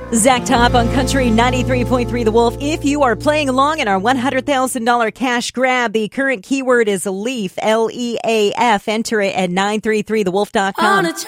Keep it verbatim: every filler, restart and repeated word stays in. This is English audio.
Zach Top on Country ninety-three point three The Wolf. If you are playing along in our one hundred thousand dollars cash grab, the current keyword is LEAF, L E A F. Enter it at nine three three the wolf dot com.